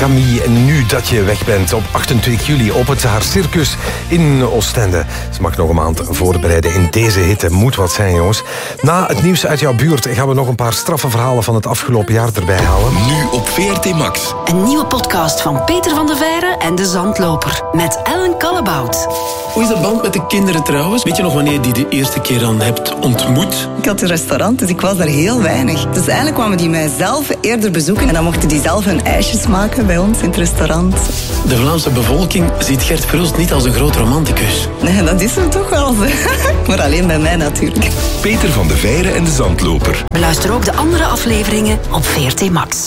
Camille, nu dat je weg bent. Op 28 juli opent ze haar circus in Oostende. Ze mag nog een maand voorbereiden in deze hitte. Moet wat zijn, jongens. Na het nieuws uit jouw buurt gaan we nog een paar straffe verhalen van het afgelopen jaar erbij halen. Nu op VRT Max. Een nieuwe podcast van Peter van de Veire en De Zandloper. Met Ellen Kallebout. Hoe is de band met de kinderen trouwens? Weet je nog wanneer je die de eerste keer dan hebt ontmoet? Ik had een restaurant, dus ik was daar heel weinig. Dus eigenlijk kwamen die mij zelf eerder bezoeken. En dan mochten die zelf hun ijsjes maken bij ons in het restaurant. De Vlaamse bevolking ziet Gert Verhulst niet als een groot romanticus. Nee, dat is hem toch wel. Maar alleen bij mij natuurlijk. Peter van de Veire en De Zandloper. Beluister ook de andere afleveringen op VRT Max.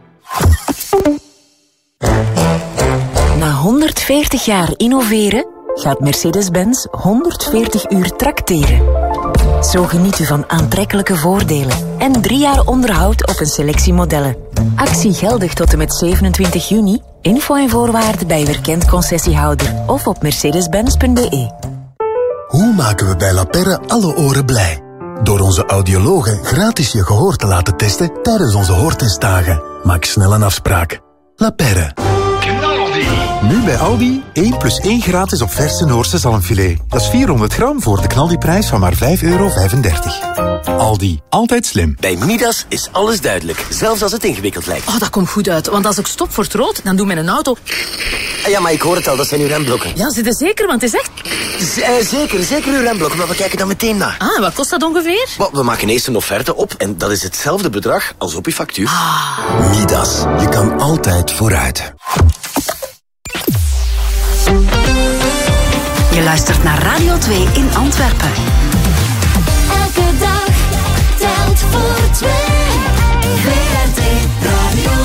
Na 140 jaar innoveren gaat Mercedes-Benz 140 uur trakteren. Zo geniet u van aantrekkelijke voordelen en 3 jaar onderhoud op een selectie modellen. Actie geldig tot en met 27 juni. Info en voorwaarden bij uw erkend concessiehouder of op mercedes-benz.be. Hoe maken we bij La Perre alle oren blij? Door onze audiologen gratis je gehoor te laten testen tijdens onze hoortestdagen. Maak snel een afspraak. La Perre. Nu bij Aldi, 1 plus 1 gratis op verse Noorse zalmfilet. Dat is 400 gram voor de knaldiprijs van maar €5,35. Aldi, altijd slim. Bij Midas is alles duidelijk, zelfs als het ingewikkeld lijkt. Oh, dat komt goed uit, want als ik stop voor het rood, dan doet mijn auto... Ja, maar ik hoor het al, dat zijn uw remblokken. Ja, zit er zeker, want het is echt... Zeker uw remblokken, maar we kijken dan meteen naar. Ah, wat kost dat ongeveer? We maken eerst een offerte op en dat is hetzelfde bedrag als op uw factuur. Midas, je kan altijd vooruit. Je luistert naar Radio 2 in Antwerpen. Elke dag telt voor 2. VRT Radio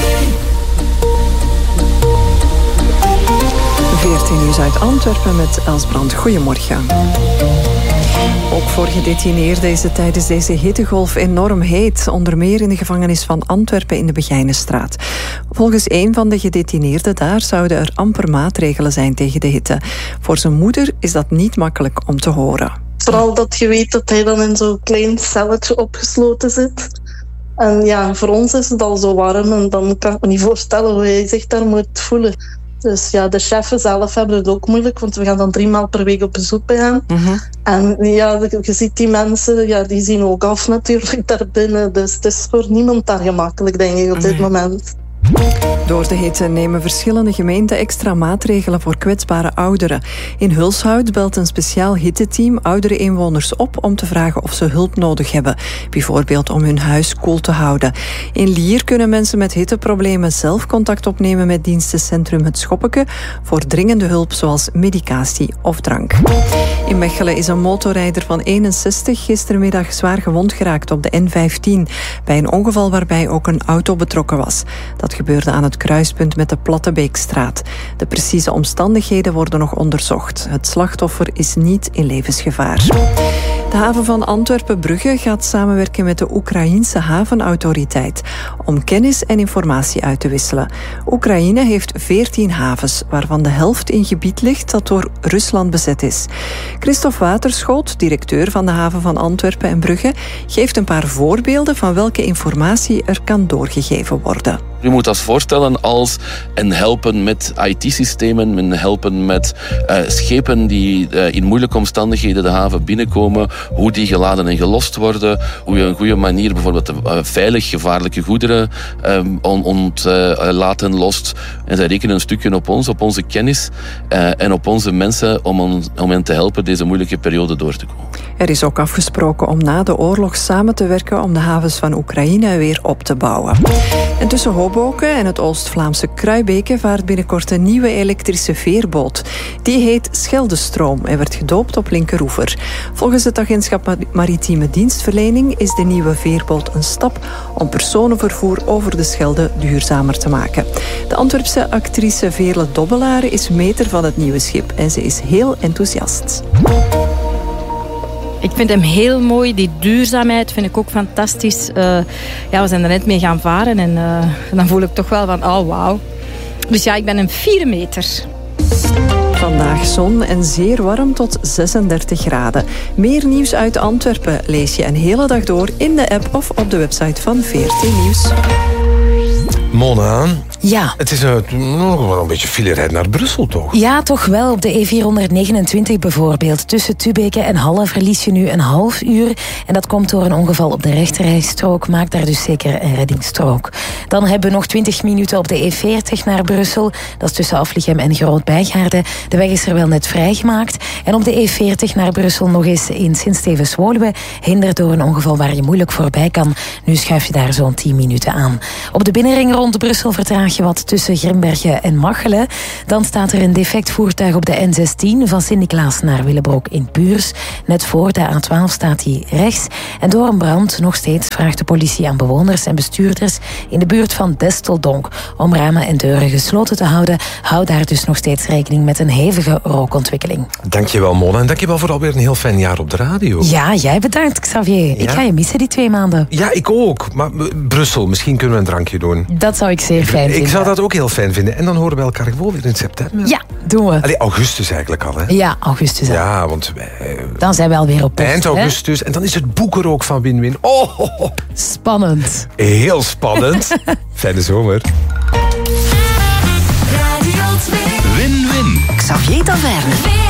2. VRT Nieuws uit Antwerpen met Els Brand. Goedemorgen. Ook voor gedetineerden is het tijdens deze hittegolf enorm heet. Onder meer in de gevangenis van Antwerpen in de Begijnenstraat. Volgens een van de gedetineerden daar zouden er amper maatregelen zijn tegen de hitte. Voor zijn moeder is dat niet makkelijk om te horen. Vooral dat je weet dat hij dan in zo'n klein celletje opgesloten zit. En ja, voor ons is het al zo warm en dan kan ik me niet voorstellen hoe hij zich daar moet voelen. Dus ja, de chefen zelf hebben het ook moeilijk, want we gaan dan 3 maal per week op bezoek bij hem. En ja, je ziet die mensen, ja, die zien ook af natuurlijk daarbinnen. Dus het is voor niemand daar gemakkelijk, denk ik, op dit moment. Door de hitte nemen verschillende gemeenten extra maatregelen voor kwetsbare ouderen. In Hulshout belt een speciaal hitteteam oudere inwoners op om te vragen of ze hulp nodig hebben. Bijvoorbeeld om hun huis koel te houden. In Lier kunnen mensen met hitteproblemen zelf contact opnemen met dienstencentrum Het Schoppeke voor dringende hulp zoals medicatie of drank. In Mechelen is een motorrijder van 61 gistermiddag zwaar gewond geraakt op de N15 bij een ongeval waarbij ook een auto betrokken was. Dat gebeurde aan het kruispunt met de Plattebeekstraat. De precieze omstandigheden worden nog onderzocht. Het slachtoffer is niet in levensgevaar. De haven van Antwerpen-Brugge gaat samenwerken met de Oekraïense havenautoriteit om kennis en informatie uit te wisselen. Oekraïne heeft 14 havens, waarvan de helft in gebied ligt dat door Rusland bezet is. Christophe Waterschoot, directeur van de haven van Antwerpen en Brugge, geeft een paar voorbeelden van welke informatie er kan doorgegeven worden. Je moet dat voorstellen als een helpen met IT-systemen, een helpen met schepen die in moeilijke omstandigheden de haven binnenkomen, hoe die geladen en gelost worden, hoe je op een goede manier bijvoorbeeld veilig gevaarlijke goederen laten lost. En zij rekenen een stukje op ons, op onze kennis en op onze mensen om hen te helpen deze moeilijke periode door te komen. Er is ook afgesproken om na de oorlog samen te werken om de havens van Oekraïne weer op te bouwen. En tussen Hoboken en het Oost-Vlaamse Kruibeke vaart binnenkort een nieuwe elektrische veerboot. Die heet Scheldestroom en werd gedoopt op Linkeroever. Volgens het agentschap Maritieme Dienstverlening is de nieuwe veerboot een stap om personenvervoer over de Schelde duurzamer te maken. De Antwerpse actrice Veerle Dobbelaar is meter van het nieuwe schip en ze is heel enthousiast. Ik vind hem heel mooi. Die duurzaamheid vind ik ook fantastisch. We zijn er net mee gaan varen en dan voel ik toch wel van, oh wauw. Dus ja, ik ben een 4 meter. Vandaag zon en zeer warm tot 36 graden. Meer nieuws uit Antwerpen lees je een hele dag door in de app of op de website van VRT Nieuws. Mona, Ja. Het is nog wel een beetje filerijden naar Brussel, toch? Ja, toch wel. Op de E429 bijvoorbeeld. Tussen Tubeke en Halle verlies je nu een half uur. En dat komt door een ongeval op de rechterrijstrook. Maak daar dus zeker een reddingsstrook. Dan hebben we nog 20 minuten op de E40 naar Brussel. Dat is tussen Aflichem en Groot-Bijgaarde. De weg is er wel net vrijgemaakt. En op de E40 naar Brussel nog eens in Sint-Stevens-Woluwe. Hinder door een ongeval waar je moeilijk voorbij kan. Nu schuif je daar zo'n 10 minuten aan. Op de binnenring rond Brussel vertraag je wat tussen Grimbergen en Machelen. Dan staat er een defect voertuig op de N16 van Sint-Niklaas naar Willebroek in Puurs. Net voor de A12 staat hij rechts. En door een brand nog steeds vraagt de politie aan bewoners en bestuurders in de buurt van Desteldonk om ramen en deuren gesloten te houden. Hou daar dus nog steeds rekening met een hevige rookontwikkeling. Dankjewel, Mona. En dankjewel voor alweer een heel fijn jaar op de radio. Ja, jij bedankt, Xavier. Ja? Ik ga je missen die 2 maanden. Ja, ik ook. Maar Brussel, misschien kunnen we een drankje doen. Dat zou ik zeer fijn vinden. Ik zou dat ook heel fijn vinden. En dan horen we elkaar gewoon weer in september. Ja, doen we. Allee, augustus eigenlijk al, hè? Ja, augustus al. Ja, want dan zijn we alweer op post, eind augustus. En dan is het boek er ook van Win-Win. Oh. Spannend. Heel spannend. Fijne zomer. Radio 2. Win-win. Xavier Taverne.